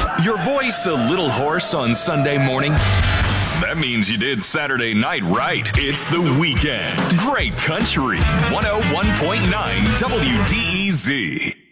Your voice a little hoarse on Sunday morning? That means you did Saturday night right. It's the weekend. Great country. 101.9 WDEZ.